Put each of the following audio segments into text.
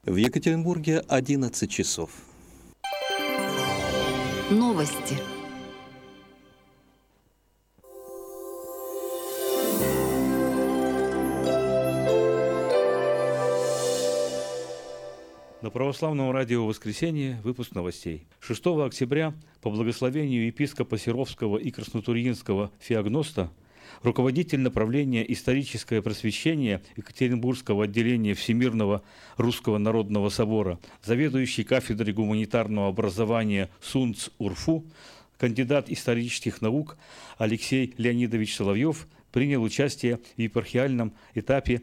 В Екатеринбурге 11 часов. Новости. На православном радио «Воскресенье» выпуск новостей. 6 октября по благословению епископа Серовского и Краснотурьинского Феогноста руководитель направления «Историческое просвещение» Екатеринбургского отделения Всемирного Русского Народного Собора, заведующий кафедрой гуманитарного образования СУНЦ-УРФУ, кандидат исторических наук Алексей Леонидович Соловьев принял участие в епархиальном этапе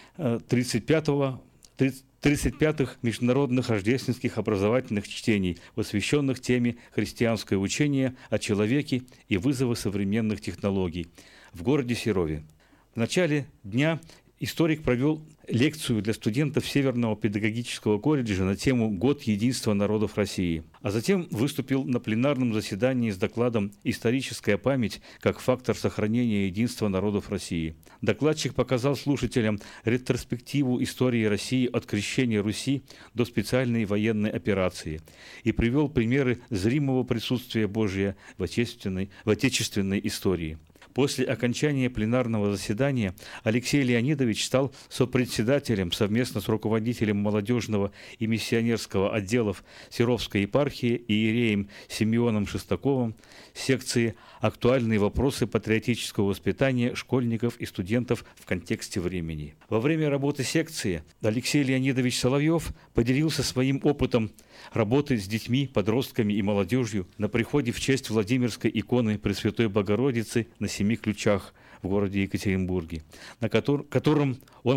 35-х международных рождественских образовательных чтений, посвященных теме «Христианское учение о человеке и вызовы современных технологий» в городе Серове. В начале дня историк провел лекцию для студентов Северного педагогического колледжа на тему «Год единства народов России», а затем выступил на пленарном заседании с докладом «Историческая память как фактор сохранения единства народов России». Докладчик показал слушателям ретроспективу истории России от крещения Руси до специальной военной операции и привел примеры зримого присутствия Божия в отечественной истории. После окончания пленарного заседания Алексей Леонидович стал сопредседателем совместно с руководителем молодежного и миссионерского отделов Серовской епархии иереем Симеоном Шестаковым секции «Актуальные вопросы патриотического воспитания школьников и студентов в контексте времени». Во время работы секции Алексей Леонидович Соловьев поделился своим опытом работы с детьми, подростками и молодежью на приходе в честь Владимирской иконы Пресвятой Богородицы на Семи Ключах в городе Екатеринбурге, на котором он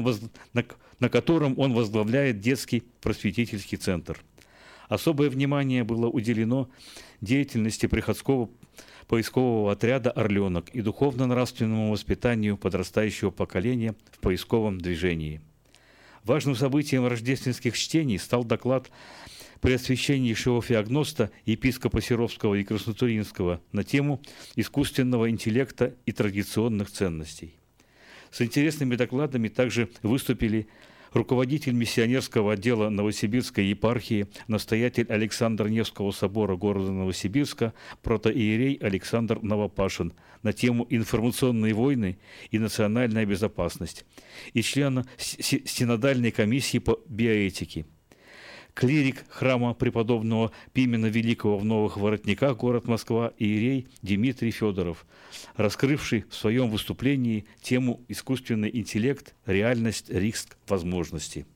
возглавляет детский просветительский центр. Особое внимание было уделено деятельности приходского поискового отряда «Орленок» и духовно-нравственному воспитанию подрастающего поколения в поисковом движении. Важным событием рождественских чтений стал доклад преосвященнейшего Феогноста, епископа Серовского и Краснотурьинского на тему искусственного интеллекта и традиционных ценностей. С интересными докладами также выступили руководитель миссионерского отдела Новосибирской епархии, настоятель Александр Невского собора города Новосибирска, протоиерей Александр Новопашин на тему «Информационные войны и национальная безопасность» и член Синодальной комиссии по биоэтике. Клирик храма преподобного Пимена Великого в Новых Воротниках, город Москва, иерей Дмитрий Федоров, раскрывший в своем выступлении тему «Искусственный интеллект, реальность, риск, возможности».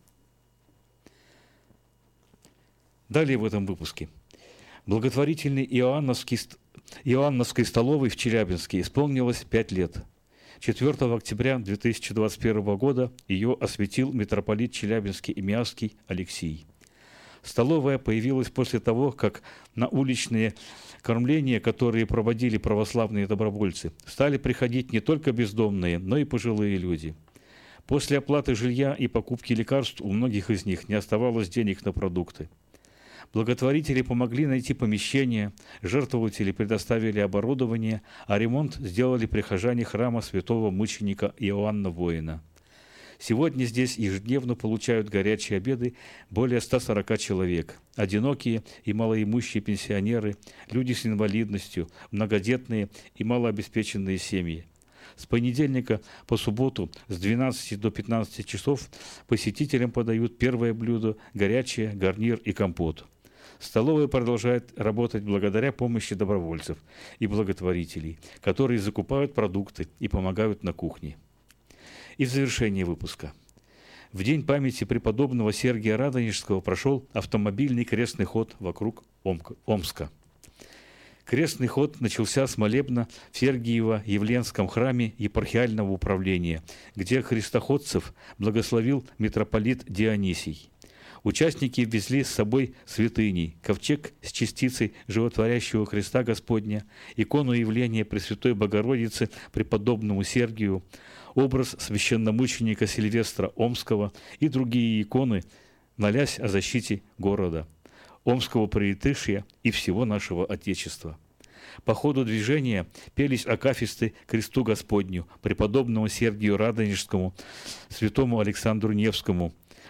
Далее в этом выпуске. Благотворительной Иоанновской столовой в Челябинске исполнилось 5 лет. 4 октября 2021 года ее осветил митрополит Челябинский и Миасский Алексий. Столовая появилась после того, как на уличные кормления, которые проводили православные добровольцы, стали приходить не только бездомные, но и пожилые люди. После оплаты жилья и покупки лекарств у многих из них не оставалось денег на продукты. Благотворители помогли найти помещение, жертвователи предоставили оборудование, а ремонт сделали прихожане храма святого мученика Иоанна Воина. Сегодня здесь ежедневно получают горячие обеды более 140 человек. Одинокие и малоимущие пенсионеры, люди с инвалидностью, многодетные и малообеспеченные семьи. С понедельника по субботу с 12 до 15 часов посетителям подают первое блюдо, горячее, гарнир и компот. Столовая продолжает работать благодаря помощи добровольцев и благотворителей, которые закупают продукты и помогают на кухне. И в завершение выпуска. В день памяти преподобного Сергия Радонежского прошел автомобильный крестный ход вокруг Омска. Крестный ход начался с молебна в Сергиево-Явленском храме епархиального управления, где христоходцев благословил митрополит Дионисий. Участники везли с собой святыни, ковчег с частицей животворящего креста Господня, икону явления Пресвятой Богородицы преподобному Сергию, образ священномученика Сильвестра Омского и другие иконы, молясь о защите города, Омского Прииртышья и всего нашего Отечества. По ходу движения пелись акафисты кресту Господню, преподобному Сергию Радонежскому, святому Александру Невскому,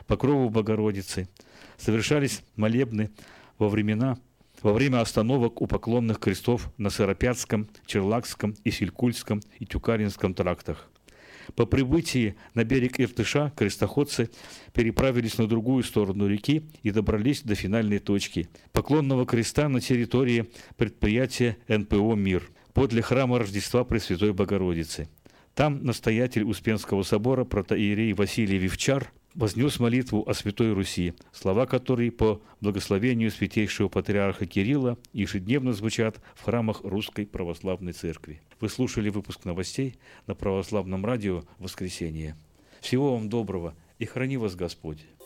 Покрову Богородицы. Совершались молебны во время остановок у поклонных крестов на Сыропятском, Черлакском, Исилькульском и Тюкаринском трактах. По прибытии на берег Иртыша крестоходцы переправились на другую сторону реки и добрались до финальной точки – поклонного креста на территории предприятия НПО «Мир» подле храма Рождества Пресвятой Богородицы. Там настоятель Успенского собора протоиерей Василий Вивчар вознес молитву о Святой Руси, слова которой по благословению святейшего патриарха Кирилла ежедневно звучат в храмах Русской Православной Церкви. Вы слушали выпуск новостей на Православном радио «Воскресенье». Всего вам доброго и храни вас Господь!